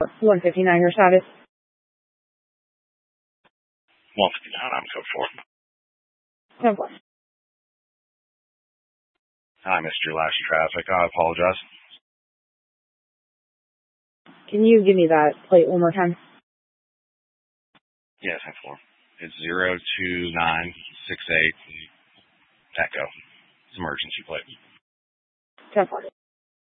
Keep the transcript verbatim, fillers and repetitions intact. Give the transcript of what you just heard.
one fifty-nine, your status. one fifty-nine, I'm code four. ten four. I missed your last traffic. I apologize. Can you give me that plate one more time? Yeah, ten four. It's zero two nine six eight. Echo. It's emergency plate. ten four.